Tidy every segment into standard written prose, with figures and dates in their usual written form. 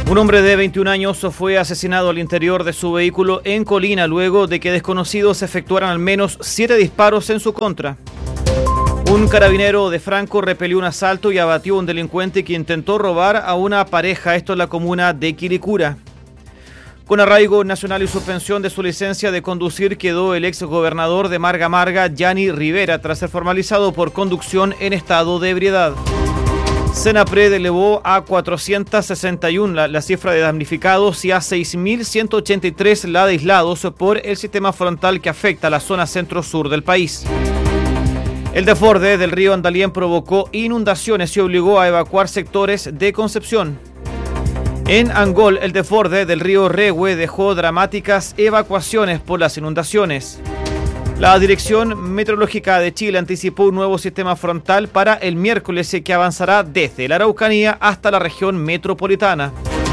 Un hombre de 21 años fue asesinado al interior de su vehículo en Colina luego de que desconocidos efectuaran al menos 7 disparos en su contra. Un carabinero de Franco repelió un asalto y abatió a un delincuente que intentó robar a una pareja, esto en la comuna de Quilicura. Con arraigo nacional y suspensión de su licencia de conducir quedó el exgobernador de Marga Marga, Yanni Rivera, tras ser formalizado por conducción en estado de ebriedad. Senapred elevó a 461 la cifra de damnificados y a 6.183 la de aislados por el sistema frontal que afecta a la zona centro-sur del país. El desborde del río Andalién provocó inundaciones y obligó a evacuar sectores de Concepción. En Angol, el desborde del río Rehue dejó dramáticas evacuaciones por las inundaciones. La Dirección Meteorológica de Chile anticipó un nuevo sistema frontal para el miércoles que avanzará desde la Araucanía hasta la región metropolitana.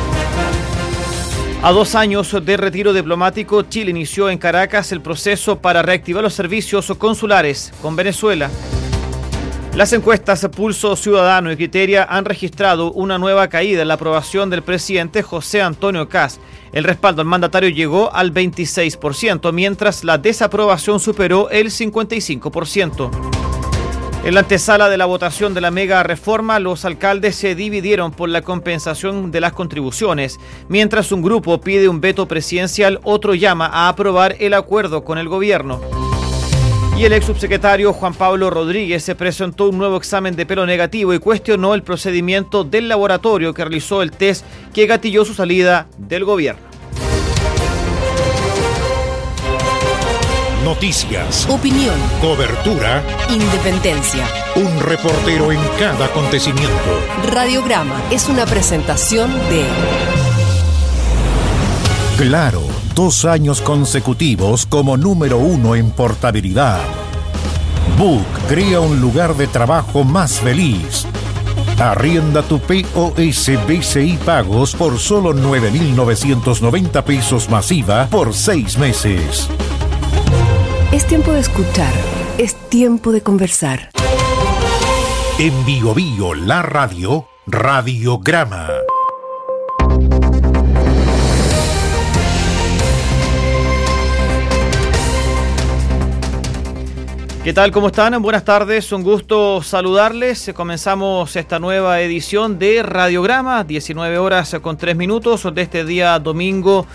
A 2 años de retiro diplomático, Chile inició en Caracas el proceso para reactivar los servicios consulares con Venezuela. Las encuestas Pulso Ciudadano y Criteria han registrado una nueva caída en la aprobación del presidente José Antonio Kast. El respaldo al mandatario llegó al 26%, mientras la desaprobación superó el 55%. En la antesala de la votación de la mega reforma, los alcaldes se dividieron por la compensación de las contribuciones. Mientras un grupo pide un veto presidencial, otro llama a aprobar el acuerdo con el gobierno. Y el ex subsecretario Juan Pablo Rodríguez se presentó un nuevo examen de pelo negativo y cuestionó el procedimiento del laboratorio que realizó el test que gatilló su salida del gobierno. Noticias, opinión, cobertura, independencia. Un reportero en cada acontecimiento. Radiograma es una presentación de Claro, 2 años consecutivos como número 1 en portabilidad. Book crea un lugar de trabajo más feliz. Arrienda tu POS BCI Pagos por solo 9.990 pesos masiva por 6 meses. Es tiempo de escuchar, es tiempo de conversar. En Bio Bio, la radio, Radiograma. ¿Qué tal? ¿Cómo están? Buenas tardes, un gusto saludarles. Comenzamos esta nueva edición de Radiograma, 19 horas con 3 minutos de este día domingo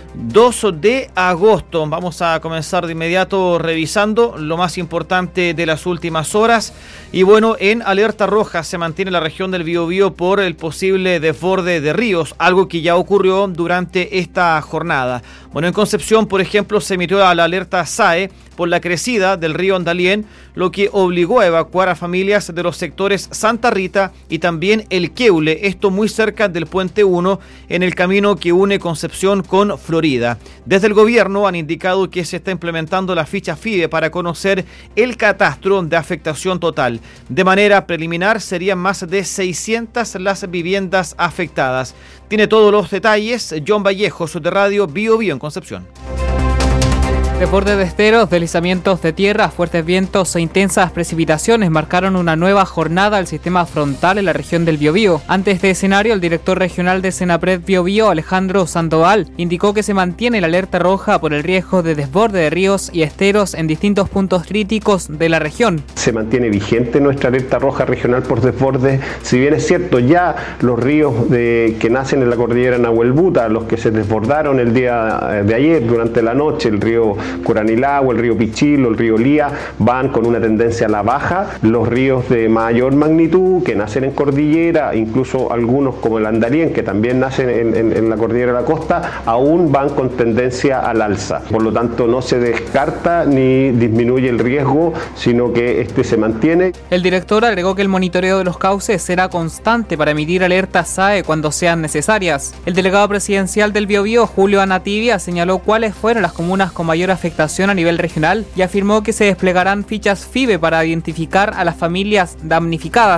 2 de agosto. Vamos a comenzar de inmediato revisando lo más importante de las últimas horas. Y bueno, en alerta roja se mantiene la región del Biobío por el posible desborde de ríos, algo que ya ocurrió durante esta jornada. Bueno, en Concepción, por ejemplo, se emitió la alerta SAE por la crecida del río Andalién, lo que obligó a evacuar a familias de los sectores Santa Rita y también El Queule, esto muy cerca del Puente 1, en el camino que une Concepción con Florida. Desde el gobierno han indicado que se está implementando la ficha FIDE para conocer el catastro de afectación total. De manera preliminar, serían más de 600 las viviendas afectadas. Tiene todos los detalles John Vallejos de Radio Bio Bio en Concepción. Desbordes de esteros, deslizamientos de tierra, fuertes vientos e intensas precipitaciones marcaron una nueva jornada al sistema frontal en la región del Biobío. Ante este escenario, el director regional de Senapred Biobío, Alejandro Sandoval, indicó que se mantiene la alerta roja por el riesgo de desborde de ríos y esteros en distintos puntos críticos de la región. Se mantiene vigente nuestra alerta roja regional por desbordes. Si bien es cierto, ya los ríos que nacen en la cordillera Nahuelbuta, los que se desbordaron el día de ayer durante la noche, el río Curanilagua, el río Pichilo, el río Lía, van con una tendencia a la baja. Los ríos de mayor magnitud que nacen en cordillera, incluso algunos como el Andalién, que también nacen en la cordillera de la costa, aún van con tendencia al alza. Por lo tanto, no se descarta ni disminuye el riesgo, sino que este se mantiene. El director agregó que el monitoreo de los cauces será constante para emitir alertas SAE cuando sean necesarias. El delegado presidencial del Biobío, Julio Anativia, señaló cuáles fueron las comunas con mayor afectación a nivel regional y afirmó que se desplegarán fichas FIBE para identificar a las familias damnificadas.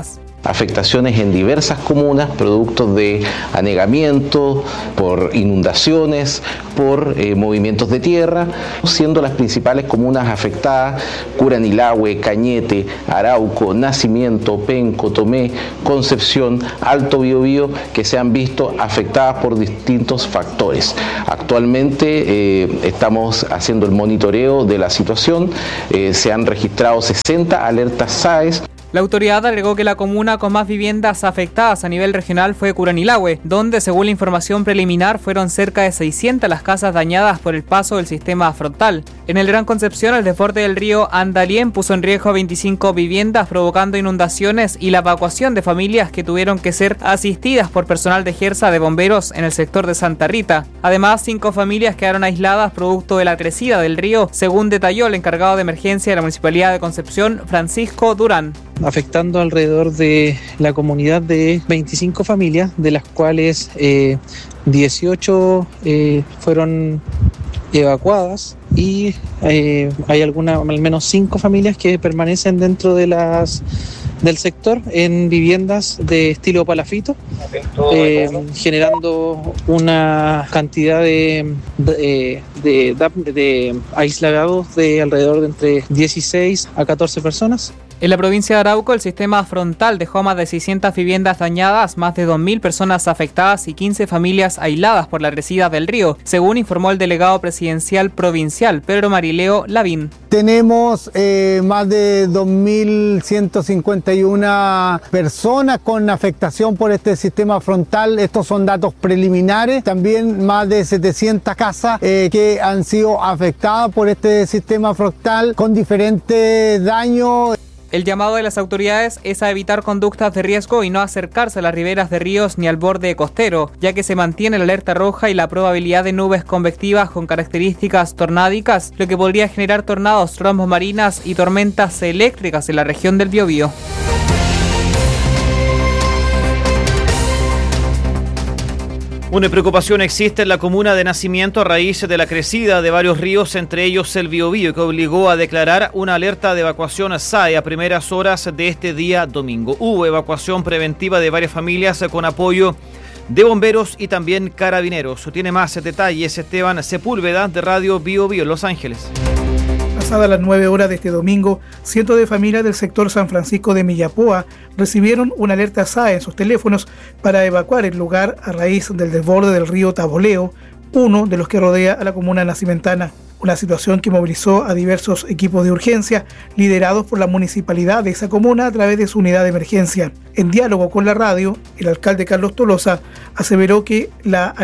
afectaciones en diversas comunas, productos de anegamiento, por inundaciones, por movimientos de tierra, siendo las principales comunas afectadas Curanilahue, Cañete, Arauco, Nacimiento, Penco, Tomé, Concepción, Alto Biobío, que se han visto afectadas por distintos factores. Actualmente estamos haciendo el monitoreo de la situación, se han registrado 60 alertas SAES. La autoridad agregó que la comuna con más viviendas afectadas a nivel regional fue Curanilahue, donde según la información preliminar fueron cerca de 600 las casas dañadas por el paso del sistema frontal. En el Gran Concepción, el desborde del río Andalién puso en riesgo 25 viviendas, provocando inundaciones y la evacuación de familias que tuvieron que ser asistidas por personal de Jersa de bomberos en el sector de Santa Rita. Además, 5 familias quedaron aisladas producto de la crecida del río, según detalló el encargado de emergencia de la Municipalidad de Concepción, Francisco Durán. Afectando alrededor de la comunidad de 25 familias, de las cuales 18 fueron evacuadas y hay al menos 5 familias que permanecen dentro de del sector en viviendas de estilo palafito, generando una cantidad de aislados de alrededor de entre 16 a 14 personas. En la provincia de Arauco, el sistema frontal dejó más de 600 viviendas dañadas, más de 2.000 personas afectadas y 15 familias aisladas por la crecida del río, según informó el delegado presidencial provincial, Pedro Marileo Lavín. Tenemos más de 2.151 personas con afectación por este sistema frontal. Estos son datos preliminares. También más de 700 casas que han sido afectadas por este sistema frontal con diferentes daños. El llamado de las autoridades es a evitar conductas de riesgo y no acercarse a las riberas de ríos ni al borde costero, ya que se mantiene la alerta roja y la probabilidad de nubes convectivas con características tornádicas, lo que podría generar tornados, trombas marinas y tormentas eléctricas en la región del Biobío. Una preocupación existe en la comuna de Nacimiento a raíz de la crecida de varios ríos, entre ellos el Biobío, que obligó a declarar una alerta de evacuación SAE a primeras horas de este día domingo. Hubo evacuación preventiva de varias familias con apoyo de bomberos y también carabineros. Tiene más detalles Esteban Sepúlveda de Radio Biobío en Los Ángeles. Pasadas las 9 horas de este domingo, cientos de familias del sector San Francisco de Millapoa recibieron una alerta SAE en sus teléfonos para evacuar el lugar a raíz del desborde del río Taboleo, uno de los que rodea a la comuna nacimentana. Una situación que movilizó a diversos equipos de urgencia liderados por la municipalidad de esa comuna a través de su unidad de emergencia. En diálogo con la radio, el alcalde Carlos Tolosa aseveró que la